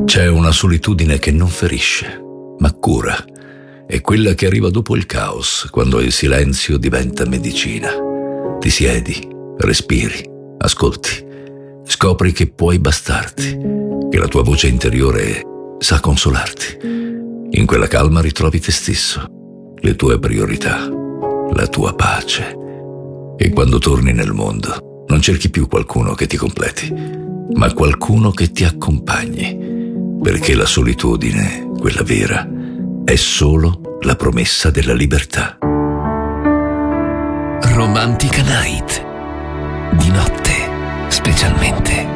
C'è una solitudine che non ferisce, ma cura. È quella che arriva dopo il caos, quando il silenzio diventa medicina. Ti siedi, respiri, ascolti, scopri che puoi bastarti, che la tua voce interiore sa consolarti. In quella calma ritrovi te stesso, le tue priorità, la tua pace. E quando torni nel mondo, non cerchi più qualcuno che ti completi, ma qualcuno che ti accompagni, perché la solitudine, quella vera, è solo la promessa della libertà. Romantica Night. Di notte, specialmente.